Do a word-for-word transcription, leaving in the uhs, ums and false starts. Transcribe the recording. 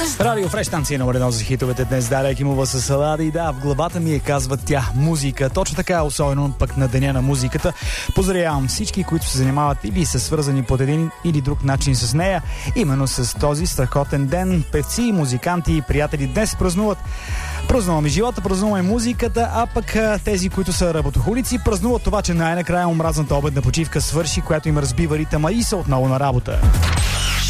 Радио Фреш, станция номер едно за хитовете днес. Дария Кимова с Салада и да, в главата ми е, казва тя, музика. Точно така, особено пък на деня на музиката. Поздравявам всички, които се занимават или са свързани по един или друг начин с нея. Именно с този страхотен ден певци, музиканти и приятели днес празнуват. Празнуваме живота, празнуваме музиката, а пък тези, които са работохулици, празнуват това, че най-накрая омразната обедна почивка свърши, която им разбива ритъма и са отново на работа.